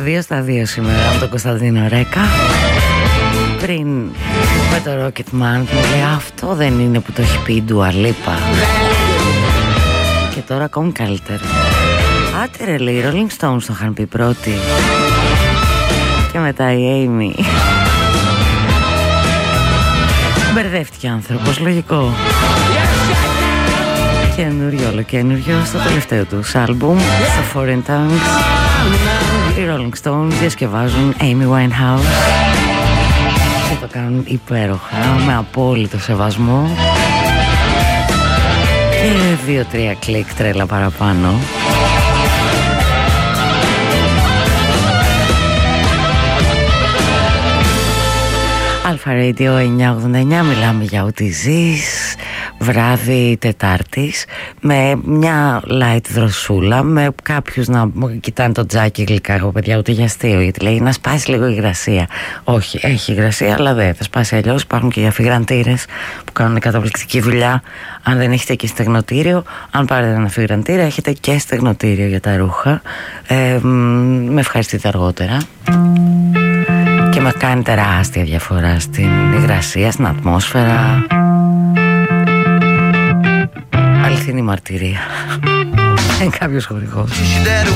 2 στα 2 σήμερα με τον Κωνσταντίνο Ρέκα. Πριν με το Rocketman που μου λέει αυτό δεν είναι που το έχει πει η Dua Lipa. Και τώρα ακόμη καλύτερο. Άτε ρε, λέει, οι Rolling Stones το είχαν πει πρώτοι. Και μετά η Amy. Μπερδεύτηκε άνθρωπος, λογικό. Καινούριο, όλο καινούριο στο τελευταίο τους άλμπουμ, στο Foreign Tongues. Οι Rolling Stones διασκευάζουν Amy Winehouse και το κάνουν υπέροχα, με απόλυτο σεβασμό και 2-3 κλικ τρέλα παραπάνω. Αλφα Radio 989, μιλάμε για ό,τι ζεις. Βράδυ Τετάρτης, με μια light δροσούλα, με κάποιους να κοιτάνε το τζάκι γλυκά. Εγώ παιδιά ούτε για αστείο, γιατί λέει να σπάσει λίγο η υγρασία. Όχι, έχει υγρασία, αλλά δεν θα σπάσει αλλιώς. Υπάρχουν και οι αφιγραντήρες που κάνουν καταπληκτική δουλειά. Αν δεν έχετε και στεγνοτήριο, αν πάρετε ένα αφιγραντήρα, έχετε και στεγνοτήριο για τα ρούχα. Με ευχαριστείτε αργότερα. Και με κάνει τεράστια διαφορά στην υγρασία, στην ατμόσφαιρα. Αληθινή μαρτυρία. Είναι κάποιος χορηγός.